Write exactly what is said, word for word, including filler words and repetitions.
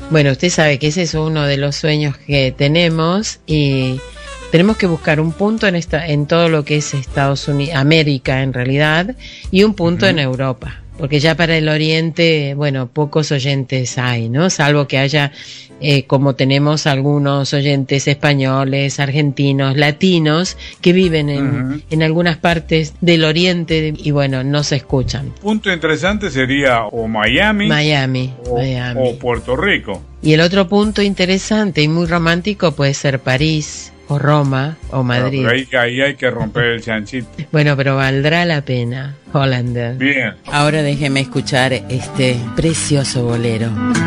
Bueno, usted sabe que ese es uno de los sueños que tenemos y tenemos que buscar un punto en esta, en todo lo que es Estados Unidos, América en realidad, y un punto uh-huh. en Europa. Porque ya para el Oriente, bueno, pocos oyentes hay, ¿no? Salvo que haya, eh, como tenemos algunos oyentes españoles, argentinos, latinos, que viven en, uh-huh. en algunas partes del Oriente y, bueno, no se escuchan. Punto interesante sería o Miami, Miami, o, Miami. o Puerto Rico. Y el otro punto interesante y muy romántico puede ser París, o Roma, o Madrid. Pero ahí, ahí hay que romper el chanchito. Bueno, pero valdrá la pena, Hollander. Bien. Ahora déjeme escuchar este precioso bolero.